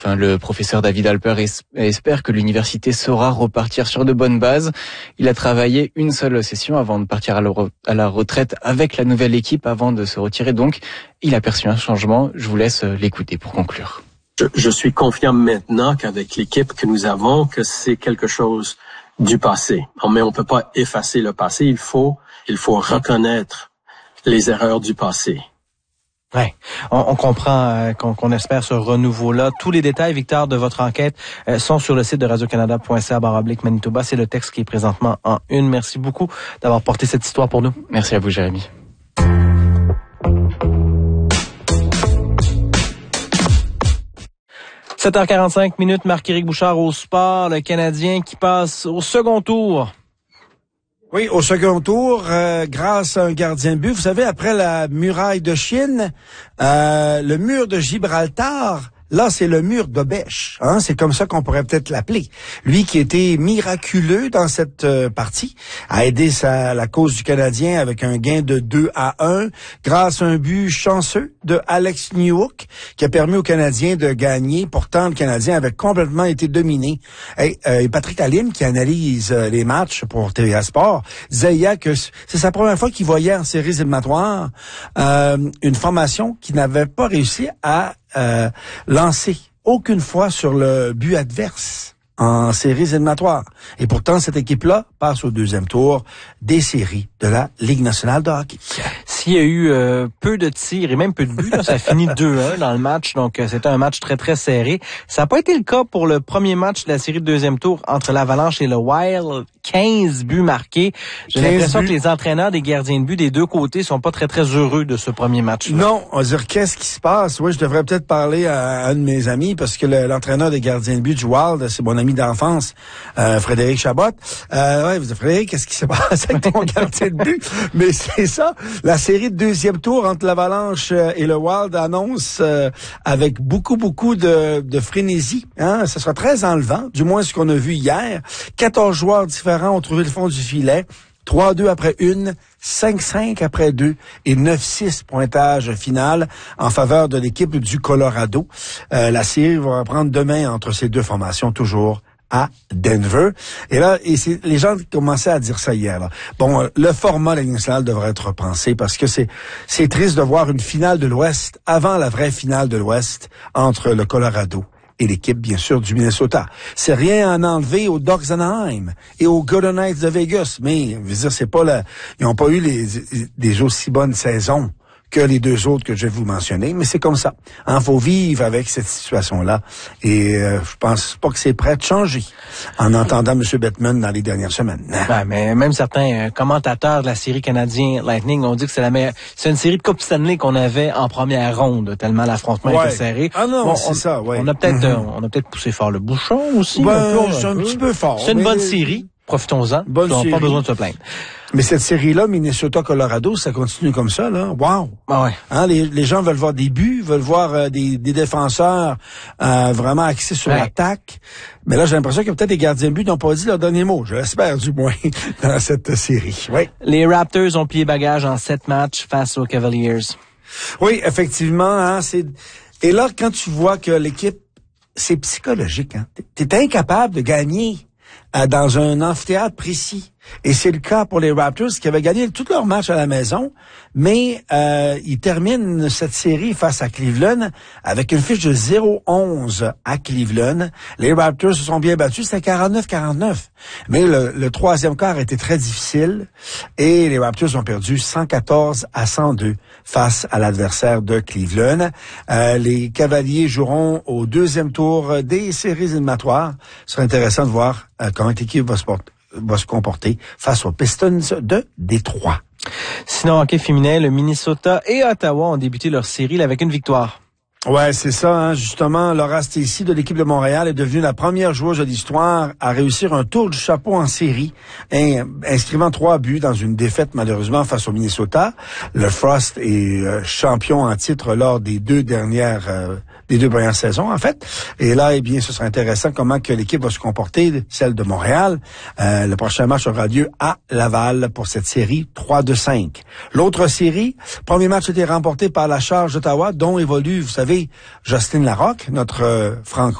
Enfin, le professeur David Alper espère que l'université saura repartir sur de bonnes bases. Il a travaillé une seule session avant de partir à la retraite avec la nouvelle équipe avant de se retirer. Donc, il a perçu un changement. Je vous laisse l'écouter pour conclure. Je suis confiant maintenant qu'avec l'équipe que nous avons, que c'est quelque chose du passé. Mais on peut pas effacer le passé. Il faut reconnaître les erreurs du passé. Ouais, on comprend qu'on espère ce renouveau-là. Tous les détails, Victor, de votre enquête sont sur le site de radiocanada.ca/Manitoba. C'est le texte qui est présentement en une. Merci beaucoup d'avoir porté cette histoire pour nous. Merci à vous, Jérémy. « 7h45, Marc-Éric Bouchard au sport. Le Canadien qui passe au second tour. Oui, au second tour, grâce à un gardien de but. Vous savez, après la muraille de Chine, le mur de Gibraltar, là, c'est le mur d'Obèche. Hein? C'est comme ça qu'on pourrait peut-être l'appeler. Lui qui était miraculeux dans cette partie, a aidé la cause du Canadien avec un gain de 2-1 grâce à un but chanceux de Alex Newhook qui a permis aux Canadiens de gagner. Pourtant, le Canadien avait complètement été dominé. Et Patrick Allin, qui analyse les matchs pour TVA Sport, disait hier que c'est sa première fois qu'il voyait en séries éliminatoires une formation qui n'avait pas réussi à lancé aucune fois sur le but adverse en séries éliminatoires. Et pourtant, cette équipe-là passe au deuxième tour des séries de la Ligue nationale de hockey. S'il y a eu peu de tirs et même peu de buts, là, ça a fini 2-1 dans le match, donc c'était un match très très serré. Ça n'a pas été le cas pour le premier match de la série de deuxième tour entre l'Avalanche et le Wild. 15 buts marqués. J'ai l'impression que les entraîneurs des gardiens de but des deux côtés sont pas très très heureux de ce premier match-là. Non, on va dire qu'est-ce qui se passe. Oui, je devrais peut-être parler à un de mes amis parce que l'entraîneur des gardiens de but du Wild, c'est mon ami d'enfance, Frédéric Chabot. Ouais, vous dites, Frédéric, qu'est-ce qui se passe avec ton gardien de but? Mais c'est ça, la série de deuxième tour entre l'Avalanche et le Wild annonce avec beaucoup de frénésie. Hein? Ce sera très enlevant, du moins ce qu'on a vu hier. 14 joueurs différents ont trouvé le fond du filet. 3-2 après une, 5-5 après deux et 9-6 pointage final en faveur de l'équipe du Colorado. La série va reprendre demain entre ces deux formations, toujours à Denver. Et là, les gens commençaient à dire ça hier. Là. Bon, le format de la Ligue nationale devrait être repensé parce que c'est triste de voir une finale de l'Ouest avant la vraie finale de l'Ouest entre le Colorado et l'équipe, bien sûr, du Minnesota. C'est rien à en enlever aux Ducks d'Anaheim et aux Golden Knights de Vegas. Mais, je veux dire, c'est pas ils n'ont pas eu des aussi bonnes saisons que les deux autres que je vais vous mentionner, mais c'est comme ça. Hein, faut vivre avec cette situation-là. Et je pense pas que c'est prêt de changer en entendant M. Bettman dans les dernières semaines. Ouais, mais même certains commentateurs de la série canadien Lightning ont dit que c'est une série de Coupe Stanley qu'on avait en première ronde, tellement l'affrontement était serré. Ah non, bon, c'est ça, ouais. On a peut-être poussé fort le bouchon aussi. C'est un petit peu fort. C'est une bonne série. Profitons-en. On n'a pas besoin de se plaindre. Mais cette série-là, Minnesota-Colorado, ça continue comme ça, là. Wow! Ah ouais. Hein, les gens veulent voir des buts, veulent voir des défenseurs vraiment axés sur l'attaque. Mais là, j'ai l'impression que peut-être les gardiens de but n'ont pas dit leur dernier mot. Je l'espère, du moins, dans cette série. Oui. Les Raptors ont plié bagage en 7 matchs face aux Cavaliers. Oui, effectivement. Hein, et là, quand tu vois que l'équipe, c'est psychologique. Hein. T'es incapable de gagner dans un amphithéâtre précis. Et c'est le cas pour les Raptors qui avaient gagné tous leurs matchs à la maison, mais ils terminent cette série face à Cleveland avec une fiche de 0-11 à Cleveland. Les Raptors se sont bien battus, c'était 49-49. Mais le troisième quart était très difficile et les Raptors ont perdu 114-102 face à l'adversaire de Cleveland. Les Cavaliers joueront au deuxième tour des séries éliminatoires. Ce sera intéressant de voir comment l'équipe va se comporter face aux Pistons de Détroit. Sinon, hockey féminin, le Minnesota et Ottawa ont débuté leur série avec une victoire. Ouais, c'est ça, hein. Justement, Laura Stacey de l'équipe de Montréal est devenue la première joueuse de l'histoire à réussir un tour du chapeau en série, inscrivant 3 buts dans une défaite malheureusement face au Minnesota. Le Frost est champion en titre lors des deux dernières les 2 premières saisons, en fait. Et là, eh bien, ce sera intéressant comment que l'équipe va se comporter, celle de Montréal. Le prochain match aura lieu à Laval pour cette série 3-5. L'autre série, premier match a été remporté par la Charge d'Ottawa, dont évolue, vous savez, Jocelyne Larocque, notre franco